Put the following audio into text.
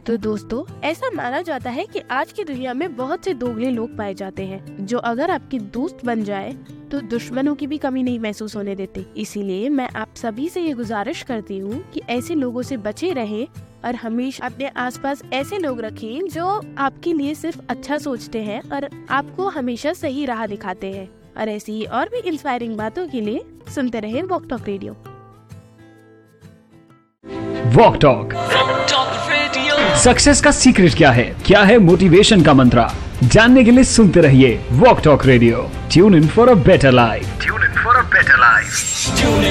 तो दोस्तों, ऐसा माना जाता है कि आज की दुनिया में बहुत से दोगले लोग पाए जाते हैं जो अगर आपके दोस्त बन जाए तो दुश्मनों की भी कमी नहीं महसूस होने देते। इसीलिए मैं आप सभी से ये गुजारिश करती हूँ कि ऐसे लोगों से बचे रहें और हमेशा अपने आसपास ऐसे लोग रखें जो आपके लिए सिर्फ अच्छा सोचते हैं और आपको हमेशा सही राह दिखाते हैं। और ऐसी ही और भी इंस्पायरिंग बातों के लिए सुनते रहें walk talk radio. Walk talk success का सीक्रेट क्या है मोटिवेशन का मंत्र? जानने के लिए सुनते रहिए walk talk radio. Tune in for a better life.